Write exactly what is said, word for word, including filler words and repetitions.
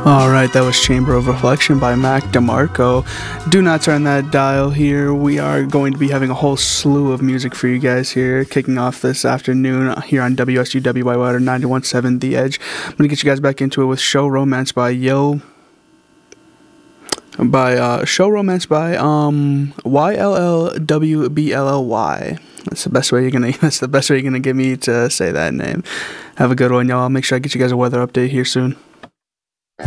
Alright, that was Chamber of Reflection by Mac DeMarco. Do not turn that dial here. We are going to be having a whole slew of music for you guys here, kicking off this afternoon here on W S U W Y Water ninety-one point seven The Edge. I'm going to get you guys back into it with Show Romance by Yo. By uh, Show Romance by um Y L L W B L L Y. That's the best way you're gonna. That's the best way you're gonna get me to say that name. Have a good one, y'all. I'll make sure I get you guys a weather update here soon.